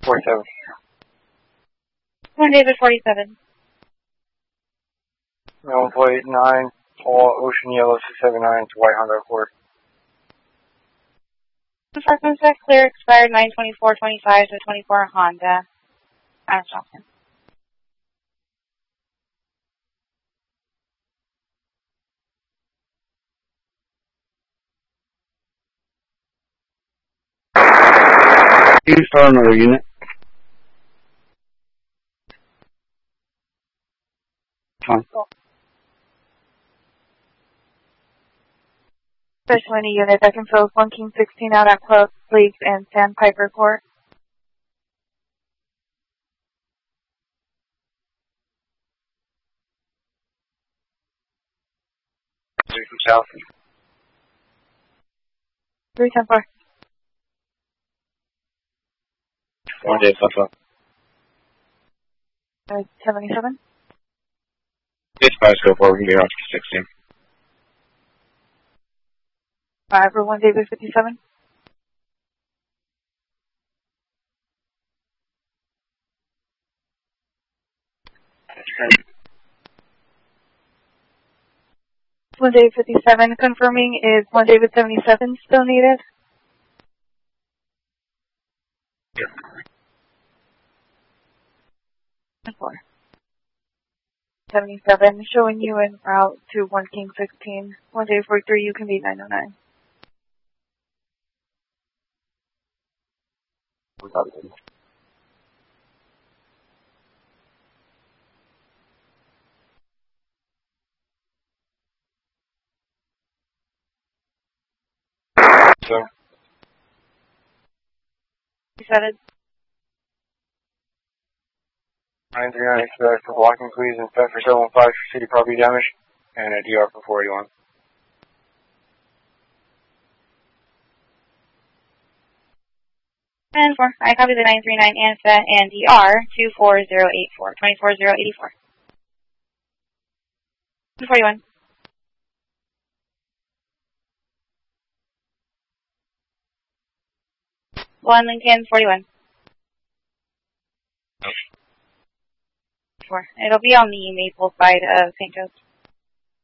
47. 1 David 47. Mail plate 9, Paul Ocean Yellow 679 to White Honda Accord. Enforcement check clear, expired 9/24/25 to 24 Honda. Adams Johnson. Can you start another unit? Cool. Especially in a unit that can fill 1 King 16 out at Club Lakes and Sandpiper Court. From South. 310-4. 1 day Buffalo. 77. It's 5 scope 4, we can get off to 16. 5 for 1 David 57. One David 57 confirming, is 1 David 77 still needed? Yep. 4. 77 showing you en route to 1 King 16. 1 David 43, you can be 909. So, You said it. 939 expedite for blocking, please, and set for 715 for city property damage, and a DR for 481. And 4. I copy the 939 ANSA and DR 24084. 24084. 241. 1 Lincoln 41. 4. It'll be on the Maple side of St. Joe's.